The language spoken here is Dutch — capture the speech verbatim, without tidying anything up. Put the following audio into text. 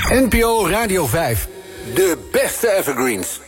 N P O Radio vijf. De beste evergreens.